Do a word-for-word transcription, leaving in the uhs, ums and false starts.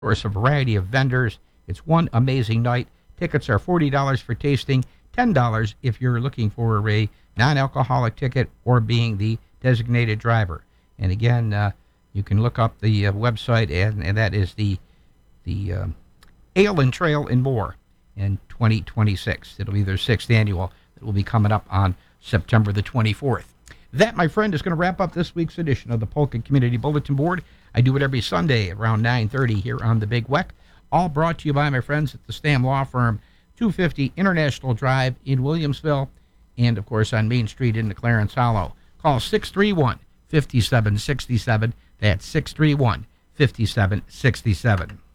course, a variety of vendors. It's one amazing night. Tickets are forty dollars for tasting, ten dollars if you're looking for a non-alcoholic ticket or being the designated driver. And again, uh, you can look up the uh, website, and, and that is the the um, Ale and Trail and More in twenty twenty-six. It'll be their sixth annual. It will be coming up on September the twenty-fourth. That, my friend, is going to wrap up this week's edition of the Polka Community Bulletin Board. I do it every Sunday around nine thirty here on the Big Weck. All brought to you by my friends at the Stam Law Firm, two fifty International Drive in Williamsville, and, of course, on Main Street in the Clarence Hollow. Call six three one, five seven six seven. That's six three one, five seven six seven.